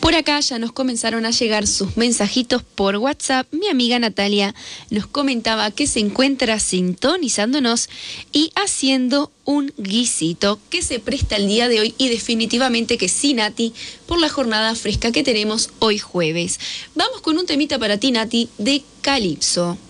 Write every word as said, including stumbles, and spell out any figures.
Por acá ya nos comenzaron a llegar sus mensajitos por WhatsApp. Mi amiga Natalia nos comentaba que se encuentra sintonizándonos y haciendo un guisito que se presta el día de hoy y definitivamente que sí, Nati, por la jornada fresca que tenemos hoy jueves. Vamos con un temita para ti, Nati, de Calypso.